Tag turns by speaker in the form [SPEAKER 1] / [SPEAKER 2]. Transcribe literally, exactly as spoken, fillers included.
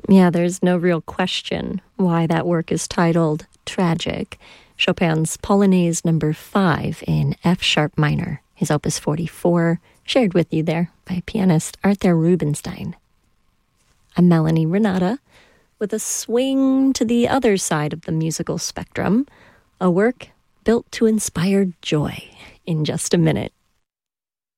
[SPEAKER 1] Yeah, there's no real question why that work is titled Tragic. Chopin's Polonaise number five in F sharp minor, his opus forty-four, shared with you there by pianist Arthur Rubinstein. I'm Melanie Renata with a swing to the other side of the musical spectrum, a work built to inspire joy in just a minute.